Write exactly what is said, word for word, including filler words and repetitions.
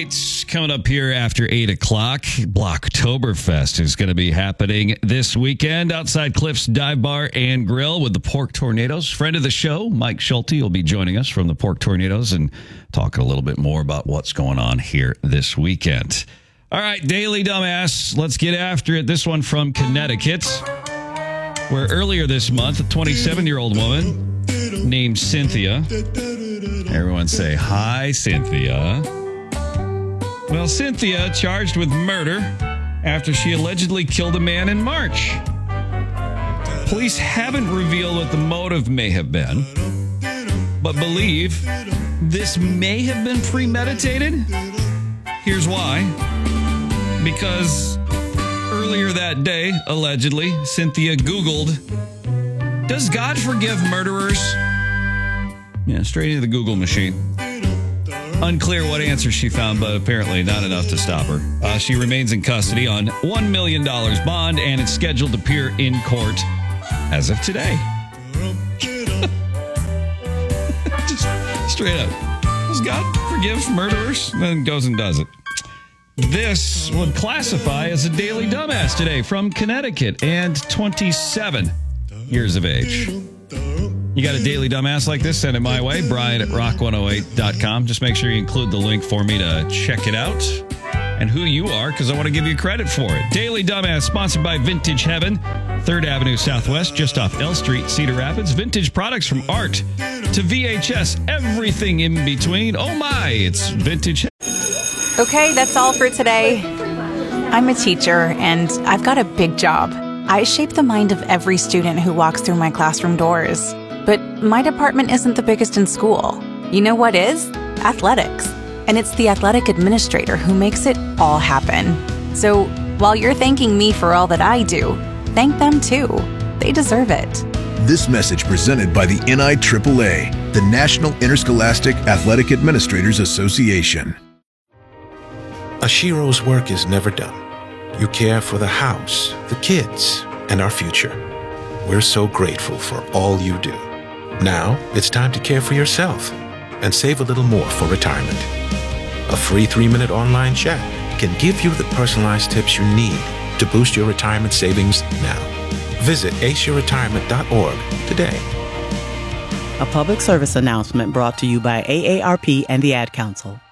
right, coming up here after eight o'clock, Blocktoberfest is going to be happening this weekend outside Cliff's Dive Bar and Grill with the Pork Tornadoes. Friend of the show, Mike Schulte, will be joining us from the Pork Tornadoes and talking a little bit more about what's going on here this weekend. All right, Daily Dumbass, let's get after it. This one from Connecticut, where earlier this month, a twenty-seven-year-old woman named Cynthia. Everyone say, hi, Cynthia. Well, Cynthia charged with murder after she allegedly killed a man in March. Police haven't revealed what the motive may have been, but believe this may have been premeditated. Here's why. Because earlier that day, allegedly, Cynthia Googled, does God forgive murderers? Yeah, straight into the Google machine. Unclear what answer she found, but apparently not enough to stop her. Uh, she remains in custody on one million dollars bond, and it's scheduled to appear in court as of today. Just straight up. Does God forgive murderers? Then goes and does it. This would classify as a daily dumbass today from Connecticut and twenty-seven years of age. You got a daily dumbass like this? Send it my way. Brian at rock one oh eight dot com. Just make sure you include the link for me to check it out and who you are, because I want to give you credit for it. Daily Dumbass, sponsored by Vintage Heaven, third Avenue Southwest, just off L Street, Cedar Rapids. Vintage products from art to V H S, everything in between. Oh my, it's Vintage. Okay, that's all for today. I'm a teacher, and I've got a big job. I shape the mind of every student who walks through my classroom doors. But my department isn't the biggest in school. You know what is? Athletics. And it's the athletic administrator who makes it all happen. So while you're thanking me for all that I do, thank them too. They deserve it. This message presented by the N I triple A, the National Interscholastic Athletic Administrators Association. Ashiro's work is never done. You care for the house, the kids, and our future. We're so grateful for all you do. Now, it's time to care for yourself and save a little more for retirement. A free three-minute online chat can give you the personalized tips you need to boost your retirement savings now. Visit ace your retirement dot org today. A public service announcement brought to you by A A R P and the Ad Council.